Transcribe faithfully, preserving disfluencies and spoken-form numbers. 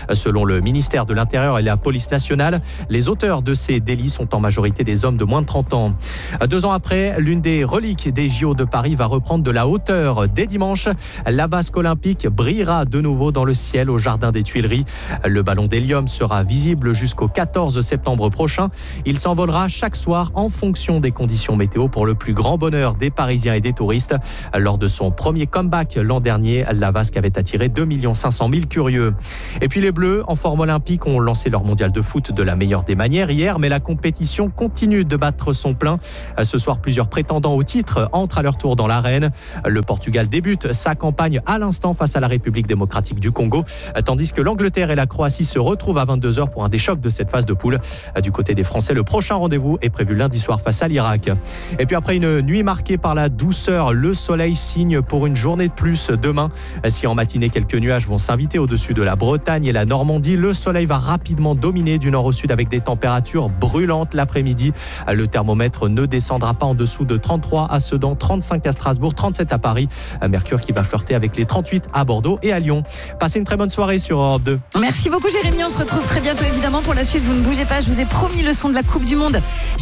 Selon le ministère de l'Intérieur et la police nationale, les auteurs de ces délits sont en majorité des hommes de moins de trente ans. Deux ans après, l'une des reliques des J O de Paris va reprendre de la hauteur. Dès dimanche, la vasque olympique brillera de nouveau dans le ciel au jardin des Tuileries. Le ballon d'hélium sera visible jusqu'au quatorze septembre prochain. Il s'envolera chaque soir en fonction des conditions météo pour le plus grand bonheur des Parisiens et des touristes. Lors de son premier comeback l'an dernier, la vasque avait attiré deux millions cinq cent mille curieux. Et puis les Bleus, en forme olympique, ont lancé leur mondial de foot de la meilleure des manières hier, mais la compétition continue de battre son plein. Ce soir, plusieurs prétendants au titre entrent à leur tour dans l'arène. Le Portugal débute sa campagne à l'instant face à la République démocratique du Congo, tandis que l'Angleterre et la Croatie se retrouvent à vingt-deux heures pour un des chocs de cette phase de poule. Du côté des Français, le prochain rendez-vous est prévu lundi soir face à l'Irak. Et puis après une nuit marquée par la douceur, le soleil signe pour une journée de plus demain. Si en matinée, quelques nuages vont s'inviter au-dessus de la Bretagne et la Normandie, le soleil va rapidement dominer du nord au sud avec des températures brûlantes l'après-midi. Le thermomètre ne descendra pas en dessous de trente-trois à Sedan, trente-cinq à Strasbourg, trente-sept à Paris. Mercure qui va flirter avec les trente-huit à Bordeaux et à Lyon. Passez une très bonne soirée sur Europe deux. Merci beaucoup Jérémy, on se retrouve très bientôt évidemment pour la suite. Vous ne bougez pas, je vous ai promis le son de la Coupe du Monde.